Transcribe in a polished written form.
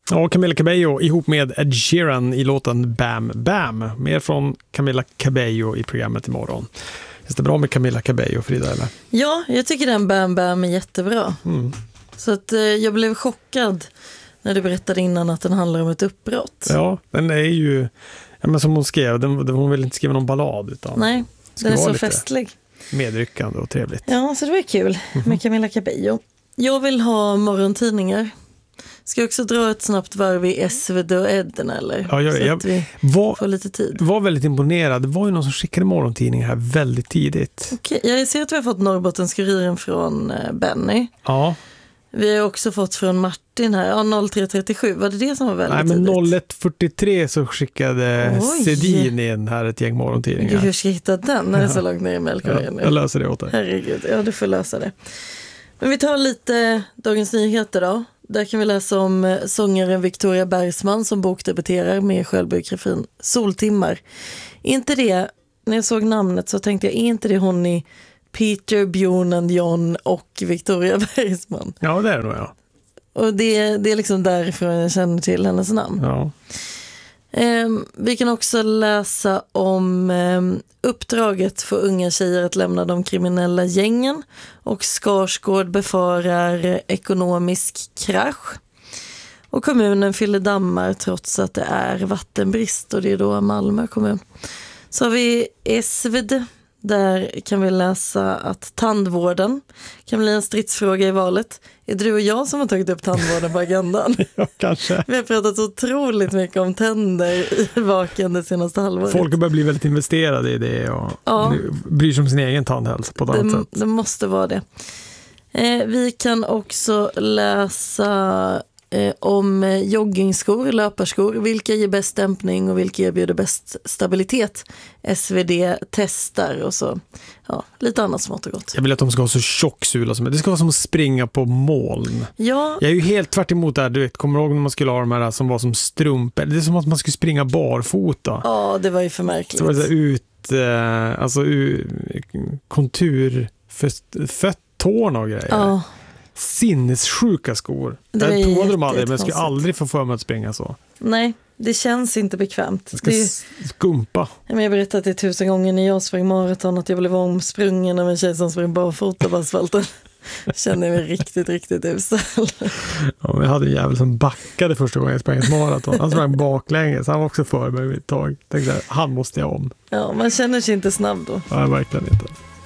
Ja, Camila Cabello ihop med Ed Sheeran i låten Bam Bam. Mer från Camila Cabello i programmet imorgon. Är det bra med Camila Cabello, Frida, eller? Ja, jag tycker den Bam Bam är jättebra. Så att jag blev chockad när du berättade innan att den handlar om ett uppbrott. Ja, den är ju, men som hon skrev, hon vill inte skriva någon ballad, utan nej, den är så festlig. Medryckande och trevligt. Ja, så det var kul med Camila Cabello. Jag vill ha morgontidningar. Ska jag också dra ett snabbt varv i SvD och Edden, eller? Ja, jag får lite tid. Var väldigt imponerad. Det var ju någon som skickade morgontidningar här väldigt tidigt. Okej, jag ser att vi har fått Norrbottenskuriren från Benny. Ja. Vi har också fått från Martin här. Ja, 0337. Var det som var väldigt tidigt? Nej, men 0143 så skickade Sedin in här ett gäng morgontidningar. Gud, hur ska jag hitta den när det är så långt ner i mejlkorgen? Ja, jag löser det åt dig. Herregud, ja, du får lösa det. Men vi tar lite Dagens Nyheter då. Där kan vi läsa om sångaren Victoria Bergsman som bokdebuterar med självbiografin Soltimmar. Inte det, när jag såg namnet så tänkte jag, är inte det hon i Peter, Björn and John och Victoria Bergsman? Ja, det är det nog, ja. Och det är liksom därifrån jag känner till hennes namn. Ja. Vi kan också läsa om uppdraget för unga tjejer att lämna de kriminella gängen, och Skarsgård befarar ekonomisk krasch, och kommunen fyller dammar trots att det är vattenbrist, och det är då Malmö kommun. Så har vi SvD. Där kan vi läsa att tandvården kan bli en stridsfråga i valet. Är det du och jag som har tagit upp tandvården på agendan? Ja, kanske. Vi har pratat så otroligt mycket om tänder i vaken det senaste halvåret. Folk börjar bli väldigt investerade i det och bryr sig om sin egen tandhälsa på ett annat sätt. Det måste vara det. Vi kan också läsa om joggingskor, löparskor. Vilka ger bäst dämpning och vilka erbjuder bäst stabilitet? SvD testar och så. Ja, lite annat smått och gott. Jag vill att de ska ha så tjock sula som det ska vara som att springa på moln. Ja. Jag är ju helt tvärt emot det här. Du vet, kommer du ihåg när man skulle ha de här som var som strumpor? Det är som att man skulle springa barfota. Ja, det var ju för märkligt. Så var det så kontur för tårna och grejer. Ja. Sinnessjuka skor. Jag provade dem aldrig, men jag skulle aldrig få för mig att springa så. Nej, det känns inte bekvämt. Jag ska skumpa. Jag har berättat det 1000 gånger när jag sprang maraton att jag blev omsprungen av en tjej som sprang barfota på asfalten. Kände mig riktigt, riktigt usel. Ja, men jag hade en jävel som backade första gången jag sprang ett maraton. Han sprang baklänges. Han var också för mig ett tag. Tänkte han måste jag om. Ja, man känner sig inte snabb då. Ja, verkligen inte.